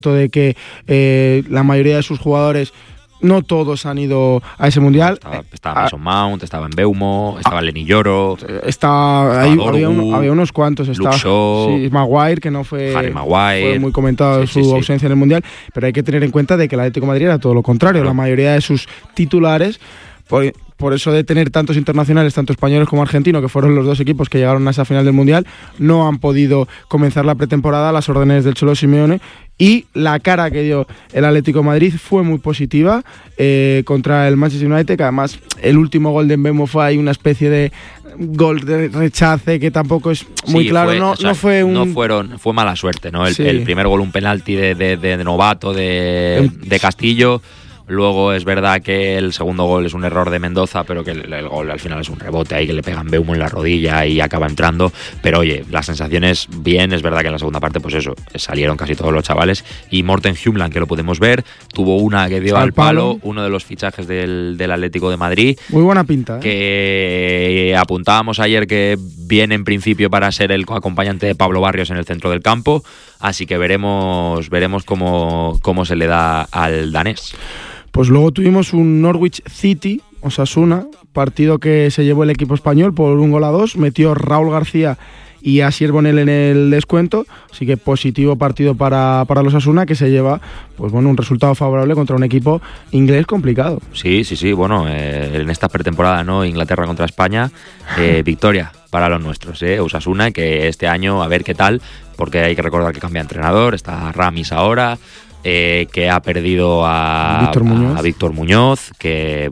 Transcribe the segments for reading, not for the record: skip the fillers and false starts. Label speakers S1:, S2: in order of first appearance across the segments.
S1: de que la mayoría de sus jugadores, no todos han ido a ese mundial.
S2: Estaba Mason Mount, estaba Mbeumo, estaba Lenny Yoro,
S1: había unos cuantos. Estaba Maguire, que no fue,
S2: Harry Maguire,
S1: fue muy comentado su ausencia en el mundial, pero hay que tener en cuenta de que el Atlético de Madrid era todo lo contrario. La mayoría de sus titulares, por eso de tener tantos internacionales, tanto españoles como argentinos, que fueron los dos equipos que llegaron a esa final del mundial, no han podido comenzar la pretemporada a las órdenes del Cholo Simeone. Y la cara que dio el Atlético de Madrid fue muy positiva contra el Manchester United, que además el último gol de Mbeumo fue ahí una especie de gol de rechace que tampoco es muy claro.
S2: Fue mala suerte, ¿no? El primer gol, un penalti de novato de Castillo. Luego es verdad que el segundo gol es un error de Mendoza, pero que el gol al final es un rebote ahí que le pegan Mbeumo en la rodilla y acaba entrando. Pero oye, las sensaciones bien, es verdad que en la segunda parte pues eso, salieron casi todos los chavales. Y Morten Hjumland, que lo podemos ver, tuvo una que dio al palo, uno de los fichajes del Atlético de Madrid. Muy buena pinta, que apuntábamos ayer que viene en principio para ser el acompañante de Pablo Barrios en el centro del campo. Así que veremos cómo se le da al danés.
S1: Pues luego tuvimos un Norwich City, Osasuna, partido que se llevó el equipo español por 1-2, metió Raúl García y Asier Bonel en el descuento, así que positivo partido para los Osasuna, que se lleva un resultado favorable contra un equipo inglés complicado.
S2: Sí, bueno, en esta pretemporada, ¿no? Inglaterra contra España, victoria para los nuestros, Osasuna, que este año a ver qué tal, porque hay que recordar que cambia de entrenador, está Ramis ahora, que ha perdido a Víctor Muñoz, que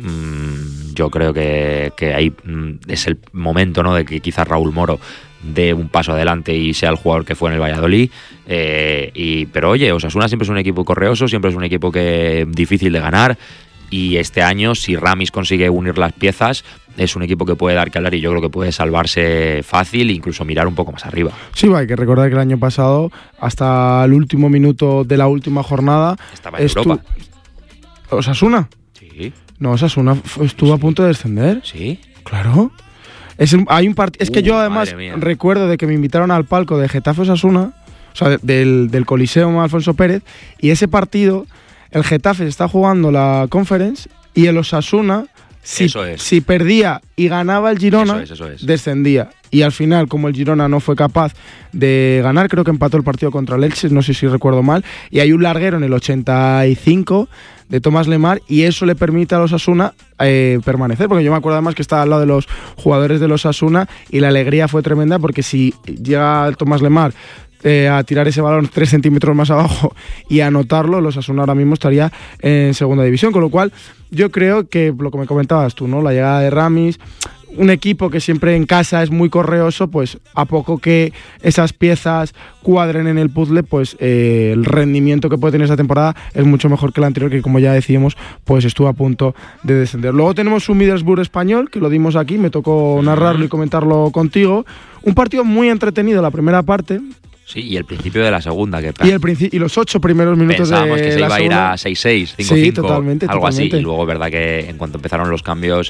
S2: yo creo que ahí es el momento, ¿no? De que quizás Raúl Moro dé un paso adelante y sea el jugador que fue en el Valladolid. Pero oye, Osasuna siempre es un equipo correoso, siempre es un equipo que difícil de ganar. Y este año, si Ramis consigue unir las piezas, es un equipo que puede dar que hablar y yo creo que puede salvarse fácil e incluso mirar un poco más arriba.
S1: Sí, hay que recordar que el año pasado, hasta el último minuto de la última jornada,
S2: estaba en Europa.
S1: ¿Osasuna?
S2: Sí.
S1: No, Osasuna estuvo a punto de descender.
S2: Sí.
S1: Claro. Es que yo además recuerdo de que me invitaron al palco de Getafe Osasuna, o sea, del Coliseo Alfonso Pérez, y ese partido, el Getafe está jugando la Conference y el Osasuna, si perdía y ganaba el Girona,
S2: eso es.
S1: descendía. Y al final, como el Girona no fue capaz de ganar, creo que empató el partido contra el Elche, no sé si recuerdo mal, y hay un larguero en el 85 de Tomás Lemar, y eso le permite a los Osasuna permanecer, porque yo me acuerdo además que estaba al lado de los jugadores de los Osasuna y la alegría fue tremenda, porque si llega Tomás Lemar a tirar ese balón 3 centímetros más abajo y anotarlo, los Osasuna ahora mismo estaría en segunda división, con lo cual yo creo que lo que me comentabas tú, ¿no? La llegada de Ramis, un equipo que siempre en casa es muy correoso, pues a poco que esas piezas cuadren en el puzzle, pues el rendimiento que puede tener esta temporada es mucho mejor que el anterior, que como ya decíamos, pues estuvo a punto de descender. Luego tenemos un Middlesbrough español, que lo dimos aquí, me tocó narrarlo y comentarlo contigo. Un partido muy entretenido la primera parte.
S2: Sí, y el principio de la segunda.
S1: Y los 8 primeros minutos
S2: pensábamos
S1: de
S2: que se
S1: la
S2: iba
S1: segunda.
S2: a ir a 6-6, 5-5,
S1: sí, totalmente,
S2: algo
S1: totalmente.
S2: así. Y luego, verdad que en cuanto empezaron los cambios,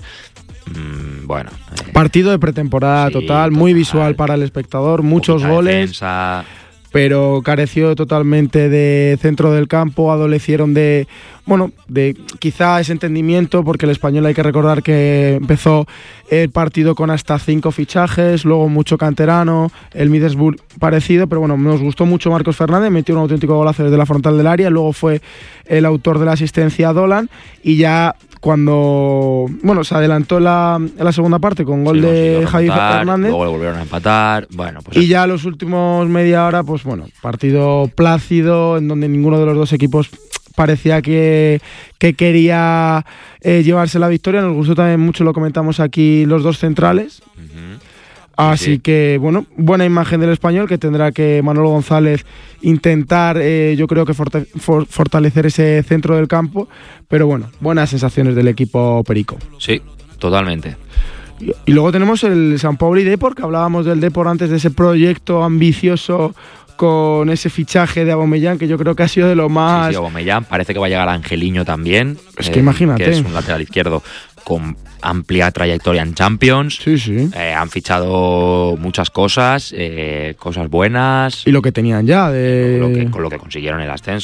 S1: partido de pretemporada total, muy visual para el espectador, muchos goles.
S2: Defensa,
S1: pero careció totalmente de centro del campo, adolecieron de quizá ese entendimiento, porque el Español hay que recordar que empezó el partido con hasta 5 fichajes, luego mucho canterano, el Middlesbrough parecido, pero nos gustó mucho Marcos Fernández, metió un auténtico golazo desde la frontal del área, luego fue el autor de la asistencia a Dolan, y ya cuando se adelantó la segunda parte con gol de Javi Fernández,
S2: luego volvieron a empatar,
S1: y ya los últimos media hora, partido plácido, en donde ninguno de los dos equipos parecía que quería llevarse la victoria. Nos gustó también mucho, lo comentamos aquí, los dos centrales. Así que, buena imagen del Español, que tendrá que Manolo González intentar, yo creo que fortalecer ese centro del campo, pero buenas sensaciones del equipo perico.
S2: Sí, totalmente.
S1: Y luego tenemos el San Pauli Depor, que hablábamos del Depor antes, de ese proyecto ambicioso con ese fichaje de Aubameyang, que yo creo que ha sido de lo más...
S2: Sí, Aubameyang, parece que va a llegar Angeliño también.
S1: Es que imagínate.
S2: Que es un lateral izquierdo con amplia trayectoria en Champions.
S1: Sí, sí.
S2: Han fichado muchas cosas, cosas buenas.
S1: Y lo que tenían ya
S2: Con lo que consiguieron el ascenso.